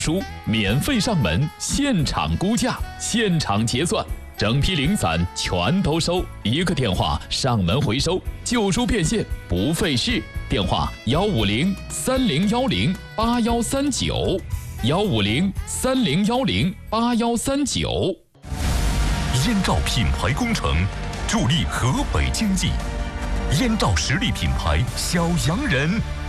书免费上门，现场估价，现场结算，整批零散全都收，一个电话上门回收，旧书变现不费事。电话15030108139，15030108139。 燕赵品牌工程助力河北经济，燕赵实力品牌小洋人